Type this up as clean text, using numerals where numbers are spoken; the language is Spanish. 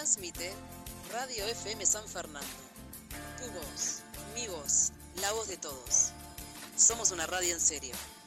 Transmite Radio FM San Fernando. Tu voz, mi voz, la voz de todos. Somos una radio en serio.